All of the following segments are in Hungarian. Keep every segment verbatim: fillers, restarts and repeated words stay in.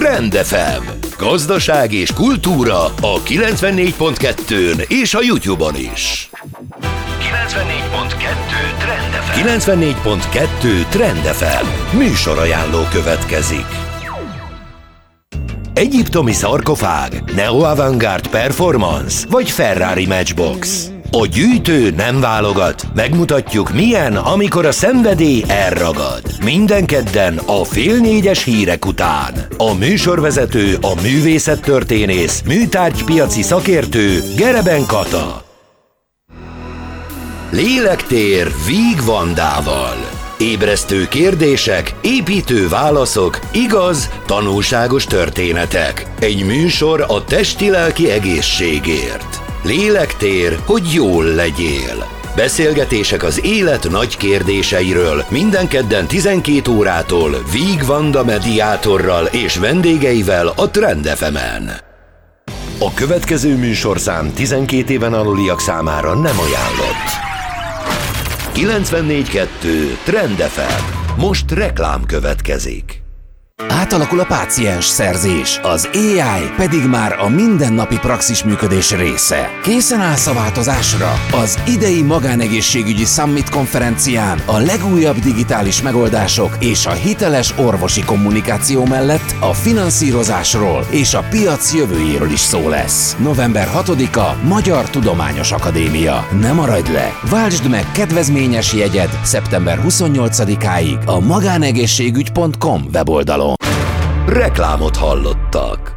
Trend ef em. Gazdaság és kultúra a kilencvennégy pont kettőn és a YouTube-on is. kilencvennégy pont kettő Trend ef em. kilencvennégy pont kettő Trend ef em. Műsorajánló következik. Egyiptomi szarkofág, neo-avantgárd performance vagy Ferrari Matchbox. A gyűjtő nem válogat, megmutatjuk milyen, amikor a szenvedély elragad. Minden kedden a fél négyes hírek után. A műsorvezető, a művészettörténész, műtárgypiaci szakértő Gereben Kata. Lélektér Víg Vandával. Ébresztő kérdések, építő válaszok, igaz, tanulságos történetek. Egy műsor a testi-lelki egészségért. Lélektér, hogy jól legyél. Beszélgetések az élet nagy kérdéseiről minden kedden tizenkét órától Víg Vanda mediátorral és vendégeivel a Trend ef emen. A következő műsorszám tizenkét éven aluliak számára nem ajánlott. kilencvennégy pont kettő Trend ef em. Most reklám következik. Átalakul a páciens szerzés, az á i pedig már a mindennapi praxis működés része. Készen állsz a változásra? Az idei magánegészségügyi Summit konferencián a legújabb digitális megoldások és a hiteles orvosi kommunikáció mellett a finanszírozásról és a piac jövőjéről is szó lesz. november hatodika Magyar Tudományos Akadémia. Ne maradj le! Váltsd meg kedvezményes jegyed szeptember huszonnyolcadikáig a magánegészségügy pont com weboldalon. Reklámot hallottak.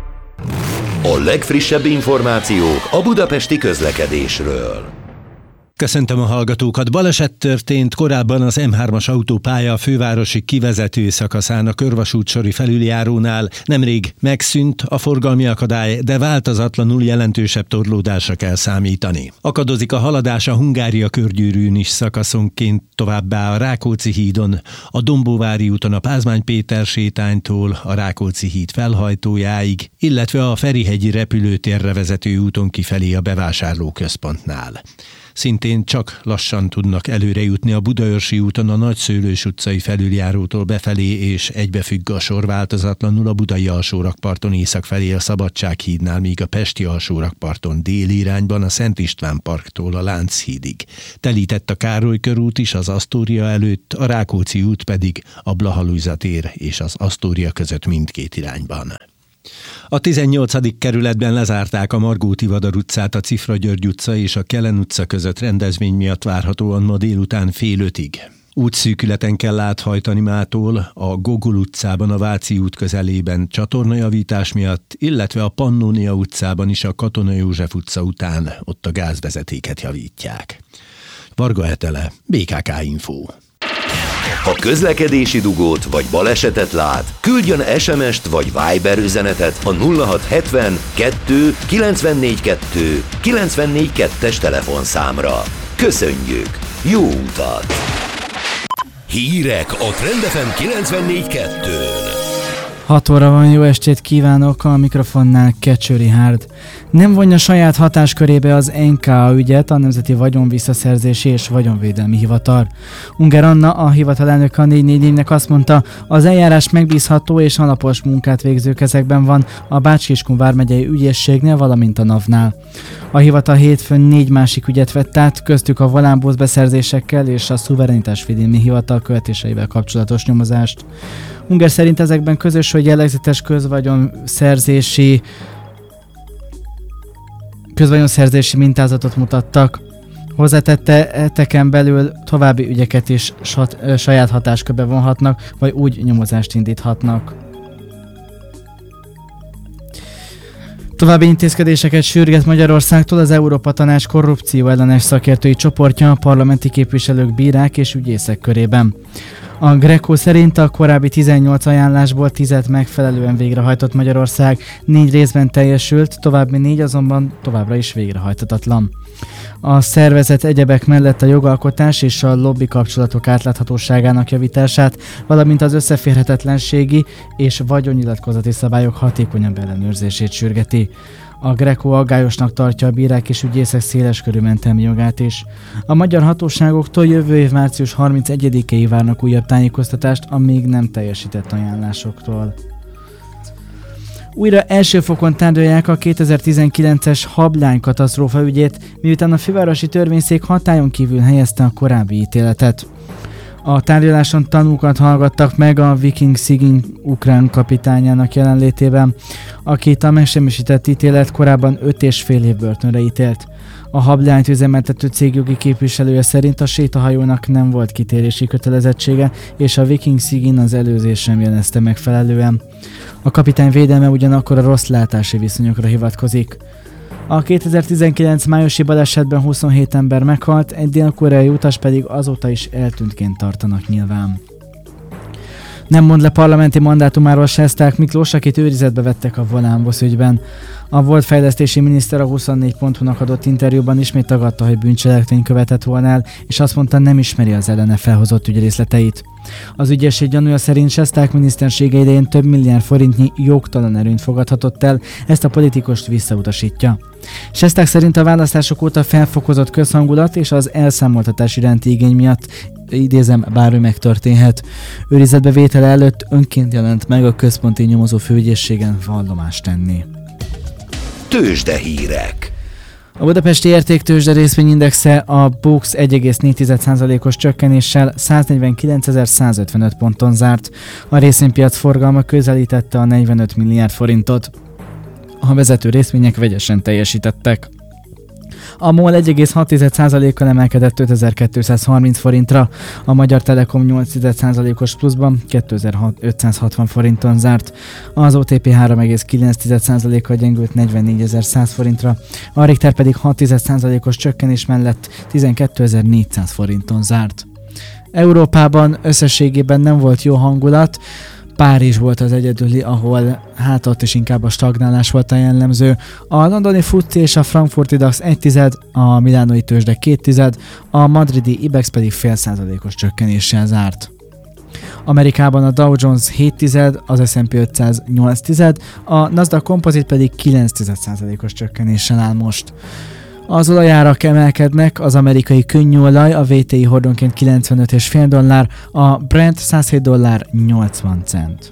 A legfrissebb információk a budapesti közlekedésről. Köszöntöm a hallgatókat! Baleset történt korábban az em hármas autópálya a fővárosi kivezető szakaszán a körvasútsori felüljárónál. Nemrég megszűnt a forgalmi akadály, de változatlanul jelentősebb torlódásra kell számítani. Akadozik a haladás a Hungária körgyűrűn is szakaszonként, továbbá a Rákóczi hídon, a Dombóvári úton a Pázmány Péter sétánytól a Rákóczi híd felhajtójáig, illetve a Ferihegyi repülőtérre vezető úton kifelé a bevásárlóközpontnál. Szintén csak lassan tudnak előre jutni a Budaörsi úton a Nagyszőlős utcai felüljárótól befelé, és egybefügg a sor változatlanul a Budai alsórakparton észak felé a Szabadsághídnál, míg a Pesti alsórakparton déli irányban a Szent István parktól a Lánchídig. Telített a Károly körút is az Asztória előtt, a Rákóczi út pedig a Blaha-Lujza tér és az Asztória között mindkét irányban. A tizennyolcadik kerületben lezárták a Margó-Tivadar utcát a Cifra György utca és a Kelen utca között rendezvény miatt várhatóan ma délután fél ötig. Útszűkületen kell áthajtani mától a Gogol utcában a Váci út közelében csatornajavítás miatt, illetve a Pannónia utcában is a Katona József utca után, ott a gázvezetéket javítják. Varga Etele, bé ká ká Info. Ha közlekedési dugót vagy balesetet lát, küldjön es em est vagy Viber üzenetet a nulla hat hetven kettő kilencvennégy kettő kilencvennégy kettes telefonszámra. Köszönjük! Jó utat! Hírek a Trend ef em kilencvennégy kettőn. hat óra van, jó estét kívánok, a mikrofonnál Kecsőri Hárd. Nem vonja saját hatáskörébe az en ká á ügyet a Nemzeti Vagyonvisszaszerzési és Vagyonvédelmi Hivatal. Unger Anna, a hivatal elnöke a négy négy négynek azt mondta, az eljárás megbízható és alapos munkát végző kezekben van a Bács-Kiskun vármegyei ügyészségnél, valamint a NAV-nál. A hivatal hétfőn négy másik ügyet vett át, köztük a volánbusz beszerzésekkel és a Szuverenitásvédelmi Hivatal követéseivel kapcsolatos nyomozást. Unger szerint ezekben közös, hogy jellegzetes közvagyonszerzési közvagyonszerzési mintázatot mutattak. Hozzátette, eteken belül további ügyeket is sat, saját hatáskörbe vonhatnak, vagy úgy nyomozást indíthatnak. További intézkedéseket sürget Magyarországtól az Európa Tanács korrupció ellenes szakértői csoportja a parlamenti képviselők, bírák és ügyészek körében. A Greco szerint a korábbi tizennyolc ajánlásból tízet megfelelően végrehajtott Magyarország, négy részben teljesült, további négy azonban továbbra is végrehajtatatlan. A szervezet egyebek mellett a jogalkotás és a lobby kapcsolatok átláthatóságának javítását, valamint az összeférhetetlenségi és vagyonnyilatkozati szabályok hatékonyabb ellenőrzését sürgeti. A Greco aggályosnak tartja a bírák és ügyészek széleskörű mentelmi jogát is. A magyar hatóságoktól jövő év március harmincegyedikéig várnak újabb tájékoztatást a még nem teljesített ajánlásoktól. Újra első fokon tárgyalják a kétezer-tizenkilences hablány katasztrófa ügyét, miután a fővárosi törvényszék hatályon kívül helyezte a korábbi ítéletet. A tárgyaláson tanúkat hallgattak meg a Viking Sigyn ukrán kapitányának jelenlétében, akit a megsemmisített ítélet korábban öt és fél év börtönre ítélt. A hablányt üzemeltető cégjogi képviselője szerint a sétahajónak nem volt kitérési kötelezettsége, és a Viking Sigyn az előzés sem jelezte megfelelően. A kapitány védelme ugyanakkor a rossz látási viszonyokra hivatkozik. A kétezer-tizenkilenc májusi balesetben huszonhét ember meghalt, egy dél-koreai utas pedig azóta is eltűntként tartanak nyilván. Nem mond le parlamenti mandátumáról Sesták Miklós, akit őrizetbe vettek a Volánbusz ügyben. A volt fejlesztési miniszter a huszonnégy pont hu-nak adott interjúban ismét tagadta, hogy bűncselekményt követett volna el, és azt mondta, nem ismeri az ellene felhozott ügy részleteit. Az ügyészség gyanúja szerint Sesták minisztersége idején több milliárd forintnyi jogtalan erőnyt fogadhatott el, ezt a politikost visszautasítja. Sesták szerint a választások óta felfokozott közhangulat és az elszámoltatás iránti igény miatt, idézem, bármi megtörténhet. Őrizetbe vétele előtt önként jelent meg a központi nyomozó főügyészségen vallomást tenni. Tőzsdehírek. A budapesti értéktőzsde részvényindexe a BUX egy egész négy százalékos csökkenéssel száznegyvenkilencezer-százötvenöt ponton zárt. A részvénypiac forgalma közelítette a negyvenöt milliárd forintot. A vezető részvények vegyesen teljesítettek. A MOL egy egész hat százalékkal emelkedett ötezer-kétszázharminc forintra, a Magyar Telekom nyolc százalékos pluszban kétezer-ötszázhatvan forinton zárt, az o té pé három egész kilenc százalékkal gyengült negyvennégyezer-száz forintra, a Richter pedig hat százalékos csökkenés mellett tizenkétezer-négyszáz forinton zárt. Európában összességében nem volt jó hangulat, Párizs volt az egyedüli, ahol hát ott is inkább a stagnálás volt a jellemző. A londoni fuci és a frankfurti DAX egy tized, a milánói tőzsde két tized, a madridi Ibex pedig fél százalékos csökkenéssel zárt. Amerikában a Dow Jones hét tized, az es and pé ötszáz nyolc tized, a Nasdaq Composite pedig kilenc százalékos csökkenéssel áll most. Az olajárak emelkednek, az amerikai könnyűolaj a vé té i hordonként kilencvenöt egész öt dollár, a Brent százhét dollár nyolcvan cent.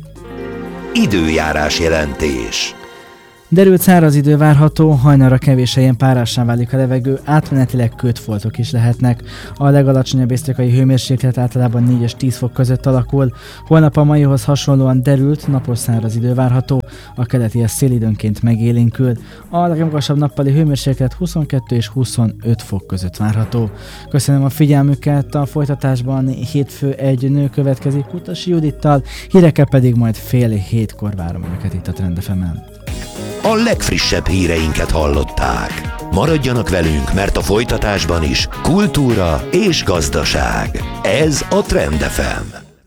Időjárás jelentés. Derült száraz idő várható, hajnalra kevés helyen párássá válik a levegő, átmenetileg kötfoltok is lehetnek. A legalacsonyabb éjszakai hőmérséklet általában négy és tíz fok között alakul. Holnap a maihoz hasonlóan derült, napos száraz idő várható, a keletihez szélidőnként megélénkül. A legmagasabb nappali hőmérséklet huszonkettő és huszonöt fok között várható. Köszönöm a figyelmüket, a folytatásban hétfő egy nő következik Kutasi Judittal, hírekkel pedig majd fél hétkor várom önöket itt a Trend ef emen. A legfrissebb híreinket hallották. Maradjanak velünk, mert a folytatásban is kultúra és gazdaság. Ez a Trend ef em.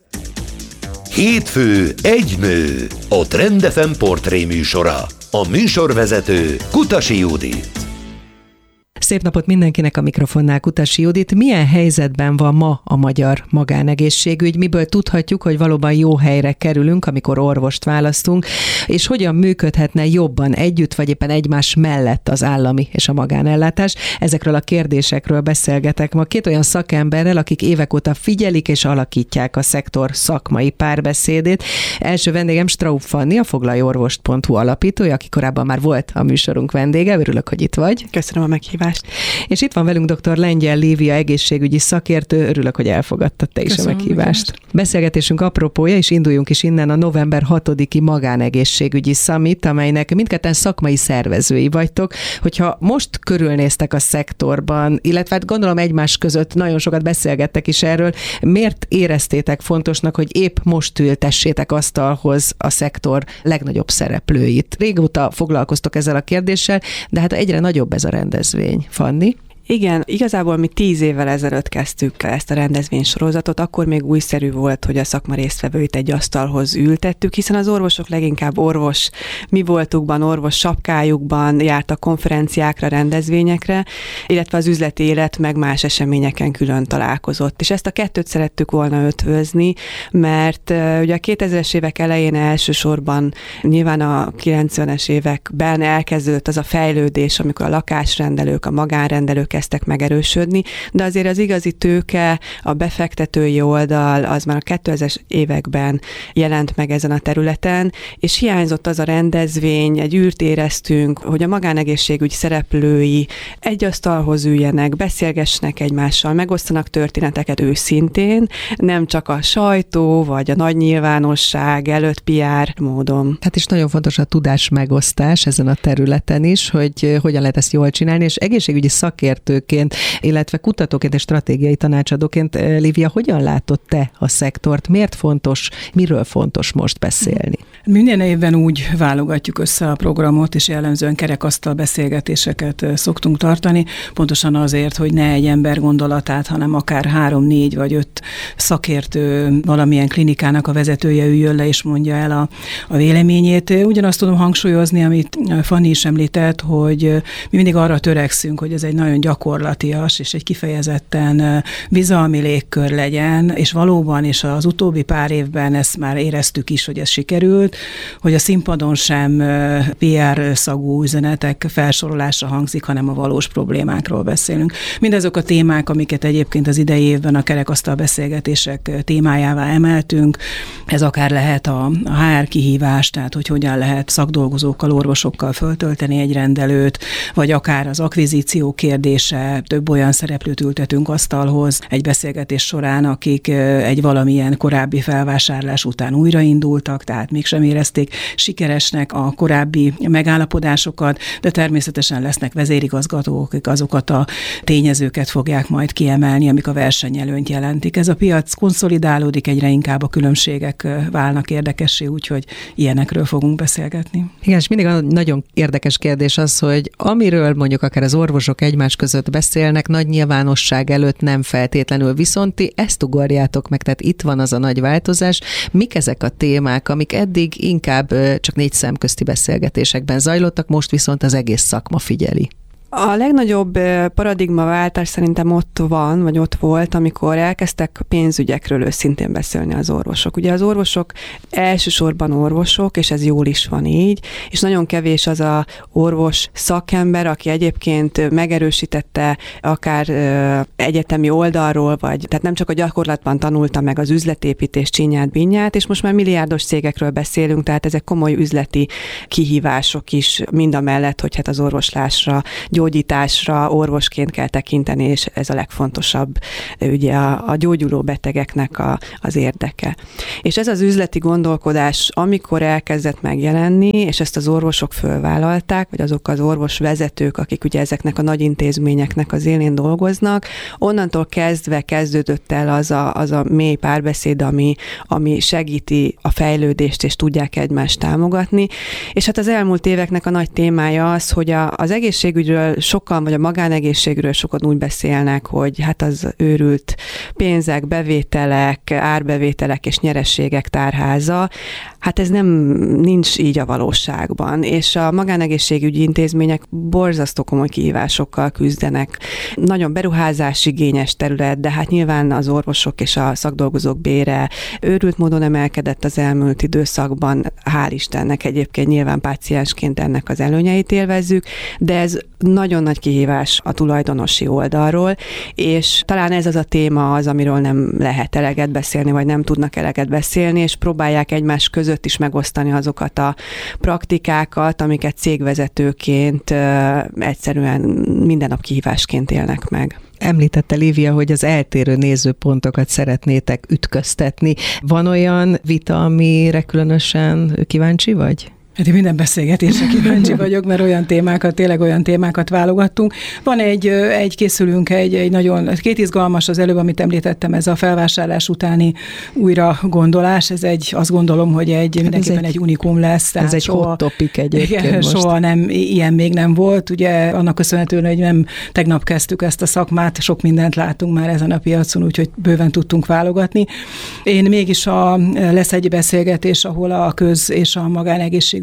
Hétfő egy nő. A Trend ef em portré műsora. A műsorvezető Kutasi Judit. Szép napot mindenkinek, a mikrofonnál Kutasi Judit. Milyen helyzetben van ma a magyar magánegészségügy? Miből tudhatjuk, hogy valóban jó helyre kerülünk, amikor orvost választunk, és hogyan működhetne jobban együtt, vagy éppen egymás mellett az állami és a magánellátás? Ezekről a kérdésekről beszélgetek ma két olyan szakemberrel, akik évek óta figyelik és alakítják a szektor szakmai párbeszédét. Első vendégem Straub Fanni, a foglalj orvost pont hu alapítója, aki korábban már volt a műsorunk vendége. Örülök, hogy itt vagy. Köszönöm a meghívást. És itt van velünk dr. Lengyel Lívia, egészségügyi szakértő. Örülök, hogy elfogadtad te is Köszönöm, a meghívást. Köszönöm. Beszélgetésünk apropója, és induljunk is innen a november hatodiki magánegészségügyi summit, amelynek mindketten szakmai szervezői vagytok. Hogyha most körülnéztek a szektorban, illetve hát gondolom egymás között nagyon sokat beszélgettek is erről, miért éreztétek fontosnak, hogy épp most ültessétek asztalhoz a szektor legnagyobb szereplőit? Régóta foglalkoztok ezzel a kérdéssel, de hát egyre nagyobb ez a rendezvény. Fanni? Igen, igazából mi tíz évvel ezelőtt kezdtük ezt a rendezvénysorozatot, akkor még újszerű volt, hogy a szakma résztvevőit egy asztalhoz ültettük, hiszen az orvosok leginkább orvos mi voltukban, orvos sapkájukban jártak konferenciákra, rendezvényekre, illetve az üzleti élet meg más eseményeken külön találkozott. És ezt a kettőt szerettük volna ötvözni, mert uh, ugye a kétezres évek elején elsősorban nyilván a kilencvenes években elkezdődött az a fejlődés, amikor a lakásrendelők, a magánrendelők elkezdtek megerősödni, de azért az igazi tőke, a befektetői oldal az már a kétezres években jelent meg ezen a területen, és hiányzott az a rendezvény, egy űrt éreztünk, hogy a magánegészségügy szereplői egy asztalhoz üljenek, beszélgessenek egymással, megosztanak történeteket őszintén, nem csak a sajtó vagy a nagy nyilvánosság előtt pé er módon. Hát is nagyon fontos a tudás megosztás ezen a területen is, hogy hogyan lehet ezt jól csinálni, és egészségügyi szakértőként, illetve kutatóként és stratégiai tanácsadóként, Lívia, hogyan látod te a szektort? Miért fontos, miről fontos most beszélni? Minden évben úgy válogatjuk össze a programot, és jellemzően kerekasztal beszélgetéseket szoktunk tartani, pontosan azért, hogy ne egy ember gondolatát, hanem akár három, négy vagy öt szakértő valamilyen klinikának a vezetője üljön le, és mondja el a, a véleményét. Ugyanazt tudom hangsúlyozni, amit Fanni is említett, hogy mi mindig arra törekszünk, hogy ez egy nagyon gyakorlatias és egy kifejezetten bizalmi légkör legyen, és valóban, és az utóbbi pár évben ezt már éreztük is, hogy ez sikerült, hogy a színpadon sem pé er szagú üzenetek felsorolása hangzik, hanem a valós problémákról beszélünk. Mindazok a témák, amiket egyébként az idei évben a kerekasztal beszélgetések témájává emeltünk, ez akár lehet a há er kihívás, tehát hogy hogyan lehet szakdolgozókkal, orvosokkal föltölteni egy rendelőt, vagy akár az akvizíció kérdése, több olyan szereplőt ültetünk asztalhoz egy beszélgetés során, akik egy valamilyen korábbi felvásárlás után újraindultak, tehát mégsem érezték sikeresnek a korábbi megállapodásokat, de természetesen lesznek vezérigazgatók, akik azokat a tényezőket fogják majd kiemelni, amik a versenyelőnyt jelentik. Ez a piac konszolidálódik, egyre inkább a különbségek válnak érdekessé, úgyhogy ilyenekről fogunk beszélgetni. Igen, és mindig nagyon érdekes kérdés az, hogy amiről mondjuk akár az orvosok egymás között beszélnek, nagy nyilvánosság előtt nem feltétlenül, viszont ti ezt ugorjátok meg, tehát itt van az a nagy változás. Mik ezek a témák, amik eddig inkább csak négy szemközti beszélgetésekben zajlottak, most viszont az egész szakma figyeli? A legnagyobb paradigmaváltás szerintem ott van, vagy ott volt, amikor elkezdtek pénzügyekről őszintén beszélni az orvosok. Ugye az orvosok elsősorban orvosok, és ez jól is van így, és nagyon kevés az a orvos szakember, aki egyébként megerősítette akár egyetemi oldalról, vagy tehát nem csak a gyakorlatban tanulta meg az üzletépítés csinyát, binyát, és most már milliárdos cégekről beszélünk, tehát ezek komoly üzleti kihívások is, mind a mellett, hogy hát az orvoslásra, gyógyításra orvosként kell tekinteni, és ez a legfontosabb ugye a, a gyógyuló betegeknek a, az érdeke. És ez az üzleti gondolkodás, amikor elkezdett megjelenni, és ezt az orvosok fölvállalták, vagy azok az orvosvezetők, akik ugye ezeknek a nagy intézményeknek az élén dolgoznak, onnantól kezdve kezdődött el az a, az a mély párbeszéd, ami, ami segíti a fejlődést, és tudják egymást támogatni. És hát az elmúlt éveknek a nagy témája az, hogy a, az egészségügyről sokan, vagy a magánegészségről sokan úgy beszélnek, hogy hát az őrült pénzek, bevételek, árbevételek és nyerességek tárháza. Hát ez nem, nincs így a valóságban, és a magánegészségügyi intézmények borzasztó komoly kihívásokkal küzdenek. Nagyon beruházásigényes terület, de hát nyilván az orvosok és a szakdolgozók bére őrült módon emelkedett az elmúlt időszakban. Hál' Istennek egyébként nyilván páciensként ennek az előnyeit élvezzük, de ez nagyon nagy kihívás a tulajdonosi oldalról, és talán ez az a téma az, amiről nem lehet eleget beszélni, vagy nem tudnak eleget beszélni, és próbálják egymás között is megosztani azokat a praktikákat, amiket cégvezetőként ö, egyszerűen minden nap kihívásként élnek meg. Említette Lívia, hogy az eltérő nézőpontokat szeretnétek ütköztetni. Van olyan vita, amire különösen kíváncsi vagy? Hát én minden beszélgetésre kíváncsi vagyok, mert olyan témákat, tényleg olyan témákat válogattunk. Van egy, egy készülünk, egy, egy nagyon, két izgalmas az előbb, amit említettem, ez a felvásárlás utáni újra gondolás. Ez egy, azt gondolom, hogy egy mindenképpen egy, egy unikum lesz. Ez egy soha, hot topic egyébként igen, most. Soha nem, ilyen még nem volt. Ugye annak köszönhetően, hogy nem tegnap kezdtük ezt a szakmát, sok mindent látunk már ezen a piacon, úgyhogy bőven tudtunk válogatni. Én mégis a, lesz egy beszélgetés, ahol a köz és a magánegészségügy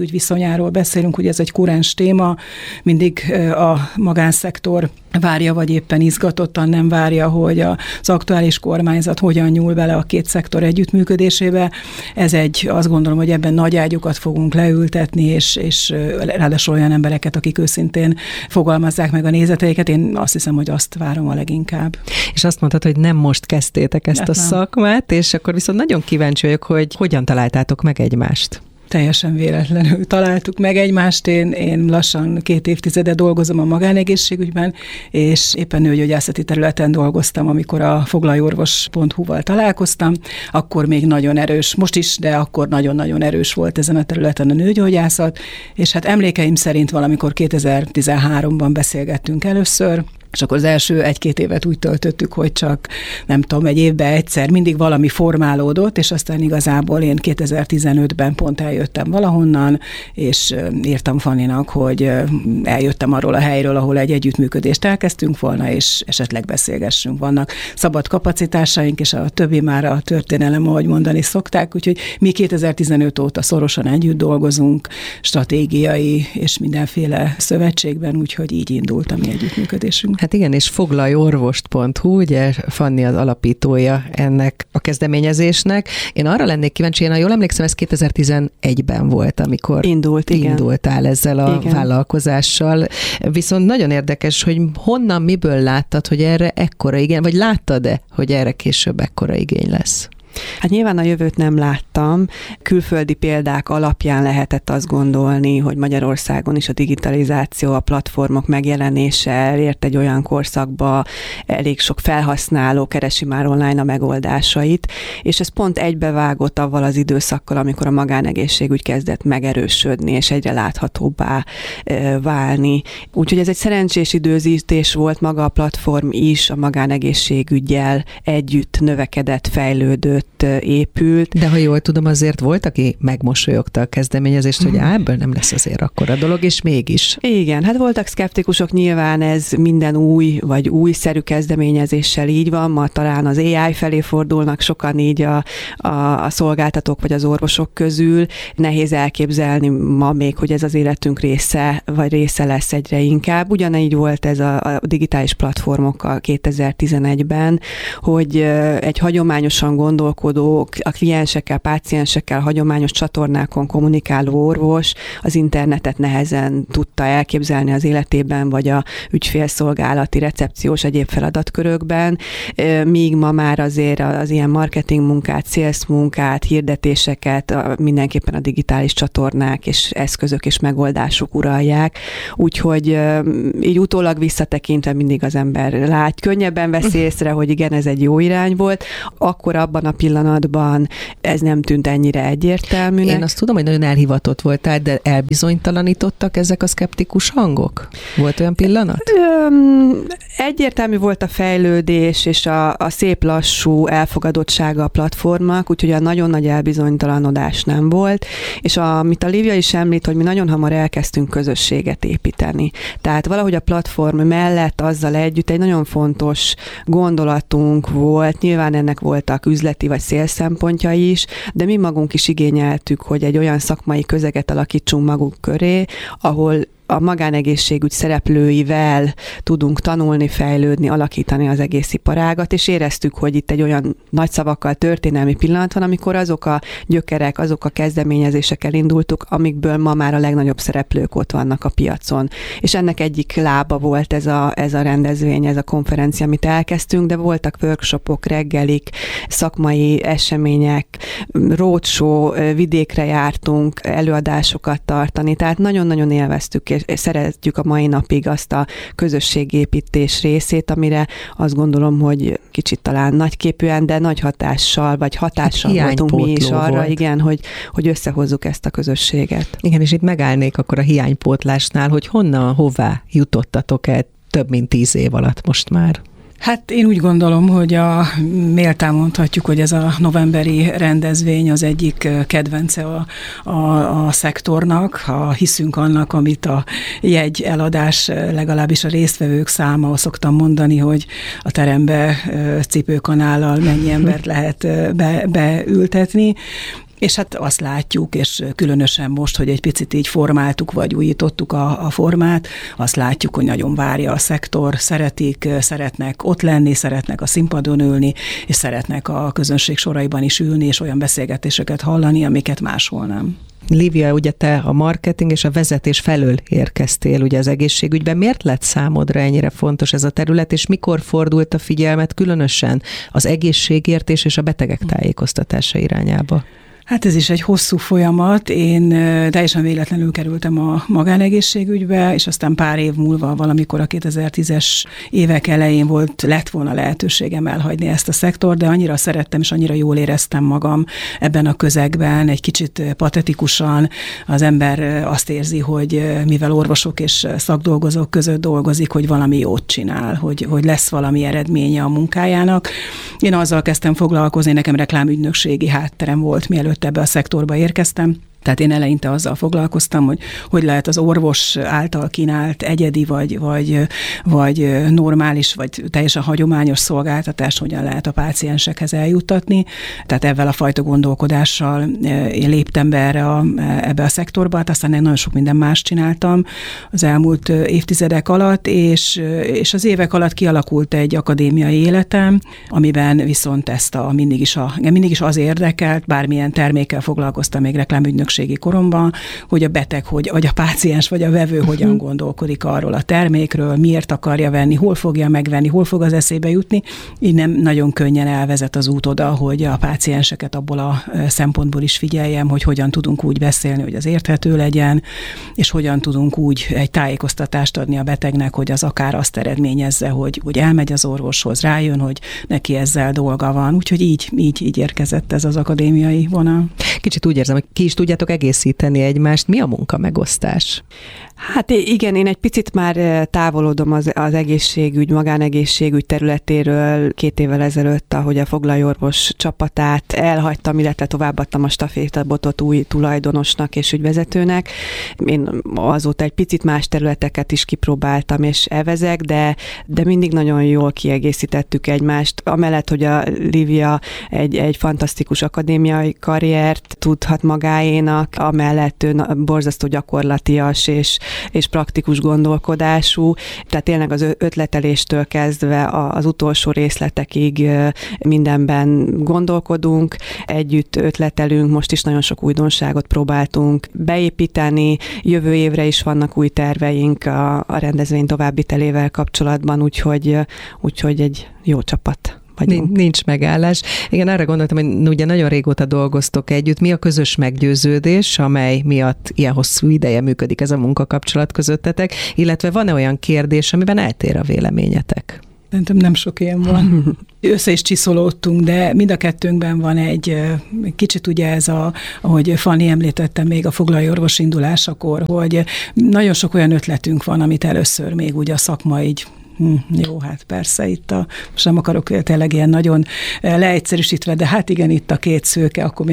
magánegészségügy viszonyáról beszélünk, hogy ez egy kuráns téma, mindig a magánszektor várja, vagy éppen izgatottan nem várja, hogy az aktuális kormányzat hogyan nyúl bele a két szektor együttműködésébe. Ez egy, azt gondolom, hogy ebben nagy ágyukat fogunk leültetni, és, és ráadásul olyan embereket, akik őszintén fogalmazzák meg a nézeteiket. Én azt hiszem, hogy azt várom a leginkább. És azt mondtad, hogy nem most kezdtétek ezt hát a nem. szakmát, és akkor viszont nagyon kíváncsi vagyok, hogy hogyan találtátok meg egymást. Teljesen véletlenül találtuk meg egymást. Én, én lassan két évtizede dolgozom a magánegészségügyben, és éppen nőgyógyászati területen dolgoztam, amikor a foglalorvos pont hu-val találkoztam. Akkor még nagyon erős, most is, de akkor nagyon-nagyon erős volt ezen a területen a nőgyógyászat, és hát emlékeim szerint valamikor kétezer-tizenháromban beszélgettünk először, és akkor az első egy-két évet úgy töltöttük, hogy csak nem tudom, egy évben egyszer mindig valami formálódott, és aztán igazából én kétezer-tizenötben pont eljöttem valahonnan, és írtam Fanninak, hogy eljöttem arról a helyről, ahol egy együttműködést elkezdtünk volna, és esetleg beszélgessünk. Vannak szabad kapacitásaink, és a többi már a történelem, ahogy mondani szokták, úgyhogy mi kétezer-tizenöt óta szorosan együtt dolgozunk, stratégiai és mindenféle szövetségben, úgyhogy így indult a mi együttműködésünk. Hát igen, és foglalj orvost pont hu, ugye Fanni az alapítója ennek a kezdeményezésnek. Én arra lennék kíváncsi, én ha jól emlékszem, ez kétezer-tizenegyben volt, amikor Indult, indultál igen. ezzel a igen. vállalkozással. Viszont nagyon érdekes, hogy honnan, miből láttad, hogy erre ekkora igény, vagy láttad-e, hogy erre később ekkora igény lesz? Hát nyilván a jövőt nem láttam. Külföldi példák alapján lehetett azt gondolni, hogy Magyarországon is a digitalizáció, a platformok megjelenése elért egy olyan korszakba, elég sok felhasználó keresi már online a megoldásait, és ez pont egybevágott avval az időszakkal, amikor a magánegészségügy kezdett megerősödni, és egyre láthatóbbá válni. Úgyhogy ez egy szerencsés időzítés volt, maga a platform is a magánegészségüggyel együtt növekedett, fejlődött, épült. De ha jól tudom, azért volt, aki megmosolyogta a kezdeményezést, hogy á, ebből nem lesz azért akkora dolog, és mégis. Igen, hát voltak szkeptikusok, nyilván ez minden új, vagy újszerű kezdeményezéssel így van, ma talán az á i felé fordulnak sokan így a, a, a szolgáltatók, vagy az orvosok közül. Nehéz elképzelni ma még, hogy ez az életünk része, vagy része lesz egyre inkább. Ugyanígy volt ez a, a digitális platformokkal kétezer-tizenegyben, hogy egy hagyományosan gondolkodó, a kliensekkel, páciensekkel, hagyományos csatornákon kommunikáló orvos az internetet nehezen tudta elképzelni az életében, vagy a ügyfélszolgálati, recepciós egyéb feladatkörökben, míg ma már azért az ilyen marketing munkát, sales munkát, hirdetéseket mindenképpen a digitális csatornák és eszközök és megoldások uralják. Úgyhogy így utólag visszatekintve mindig az ember lát, könnyebben veszi észre, hogy igen, ez egy jó irány volt. Akkor abban a pillanatban ez nem tűnt ennyire egyértelműnek. Én azt tudom, hogy nagyon elhivatott voltál, de elbizonytalanítottak ezek a szkeptikus hangok? Volt olyan pillanat? Öm, egyértelmű volt a fejlődés és a, a szép lassú elfogadottsága a platformnak, úgyhogy a nagyon nagy elbizonytalanodás nem volt, és a, amit a Lívia is említ, hogy mi nagyon hamar elkezdtünk közösséget építeni. Tehát valahogy a platform mellett azzal együtt egy nagyon fontos gondolatunk volt, nyilván ennek voltak üzleti vagy széles szempontjai is, de mi magunk is igényeltük, hogy egy olyan szakmai közeget alakítsunk magunk köré, ahol a magánegészségügy szereplőivel tudunk tanulni, fejlődni, alakítani az egész iparágat, és éreztük, hogy itt egy olyan nagy szavakkal történelmi pillanat van, amikor azok a gyökerek, azok a kezdeményezések elindultuk, amikből ma már a legnagyobb szereplők ott vannak a piacon. És ennek egyik lába volt ez a, ez a rendezvény, ez a konferencia, amit elkezdtünk, de voltak workshopok, reggelik, szakmai események, roadshow, vidékre jártunk, előadásokat tartani, tehát nagyon-nagyon élveztük, és szeretjük a mai napig azt a közösségépítés részét, amire azt gondolom, hogy kicsit talán nagyképűen, de nagy hatással, vagy hatással hát voltunk mi is arra, volt. igen, hogy, hogy összehozzuk ezt a közösséget. Igen, és itt megállnék akkor a hiánypótlásnál, hogy honnan, hová jutottatok el több mint tíz év alatt most már? Hát én úgy gondolom, hogy a, méltán mondhatjuk, hogy ez a novemberi rendezvény az egyik kedvence a, a, a szektornak, ha hiszünk annak, amit a jegy eladás, legalábbis a résztvevők száma, szoktam mondani, hogy a terembe cipőkanállal mennyi embert lehet be, beültetni. És hát azt látjuk, és különösen most, hogy egy picit így formáltuk, vagy újítottuk a, a formát, azt látjuk, hogy nagyon várja a szektor, szeretik, szeretnek ott lenni, szeretnek a színpadon ülni, és szeretnek a közönség soraiban is ülni, és olyan beszélgetéseket hallani, amiket máshol nem. Lívia, ugye te a marketing és a vezetés felől érkeztél ugye az egészségügyben. Miért lett számodra ennyire fontos ez a terület, és mikor fordult a figyelmet különösen az egészségért és a betegek tájékoztatása irányába? Hát ez is egy hosszú folyamat. Én teljesen véletlenül kerültem a magánegészségügybe, és aztán pár év múlva, valamikor a kétezer-tízes évek elején volt, lett volna lehetőségem elhagyni ezt a szektort, de annyira szerettem, és annyira jól éreztem magam ebben a közegben, egy kicsit patetikusan az ember azt érzi, hogy mivel orvosok és szakdolgozók között dolgozik, hogy valami jót csinál, hogy, hogy lesz valami eredménye a munkájának. Én azzal kezdtem foglalkozni, nekem reklámügynökségi hátterem volt, mielőtt ebbe a szektorba érkeztem. Tehát én eleinte azzal foglalkoztam, hogy hogy lehet az orvos által kínált egyedi, vagy, vagy, vagy normális, vagy teljesen hagyományos szolgáltatást hogyan lehet a páciensekhez eljuttatni. Tehát ebben a fajta gondolkodással én léptem be erre a, ebbe a szektorba, hát aztán én nagyon sok minden más csináltam az elmúlt évtizedek alatt, és, és az évek alatt kialakult egy akadémiai életem, amiben viszont ezt a mindig is, a, mindig is az érdekelt, bármilyen termékkel foglalkoztam még reklámügynökségben, koromban, hogy a beteg, hogy, vagy a páciens, vagy a vevő hogyan gondolkodik arról a termékről, miért akarja venni, hol fogja megvenni, hol fog az eszébe jutni. Így nem nagyon könnyen elvezet az út oda, hogy a pácienseket abból a szempontból is figyeljem, hogy hogyan tudunk úgy beszélni, hogy az érthető legyen, és hogyan tudunk úgy egy tájékoztatást adni a betegnek, hogy az akár azt eredményezze, hogy, hogy elmegy az orvoshoz, rájön, hogy neki ezzel dolga van. Úgyhogy így, így, így érkezett ez az akadémiai vonal. Kicsit úgy érzem, hogy ki is tudjátok egészíteni egymást. Mi a munkamegosztás? Hát igen, én egy picit már távolodom az, az egészségügy, magánegészségügy területéről két évvel ezelőtt, ahogy a Foglalj Orvos csapatát elhagytam, illetve továbbadtam a stafétabotot új tulajdonosnak és ügyvezetőnek. Én azóta egy picit más területeket is kipróbáltam és evezek, de, de mindig nagyon jól kiegészítettük egymást. Amellett, hogy a Lívia egy, egy fantasztikus akadémiai karriert tudhat magáénak, amellett ő borzasztó gyakorlatias és és praktikus gondolkodású, tehát tényleg az ötleteléstől kezdve az utolsó részletekig mindenben gondolkodunk, együtt ötletelünk, most is nagyon sok újdonságot próbáltunk beépíteni, jövő évre is vannak új terveink a, a rendezvény továbbvitelével kapcsolatban, úgyhogy, úgyhogy egy jó csapat. Vagyunk. Nincs megállás. Igen, arra gondoltam, hogy ugye nagyon régóta dolgoztok együtt. Mi a közös meggyőződés, amely miatt ilyen hosszú ideje működik ez a munkakapcsolat közöttetek, illetve van-e olyan kérdés, amiben eltér a véleményetek? Szerintem nem sok ilyen van. Össze is csiszolódtunk, de mind a kettőnkben van egy kicsit ugye ez a, ahogy Fanni említette még a Foglalj Orvos indulásakor, hogy nagyon sok olyan ötletünk van, amit először még ugye a szakma így Hm, jó, hát persze itt a, most nem akarok tényleg ilyen nagyon leegyszerűsítve, de hát igen, itt a két szőke, akkor még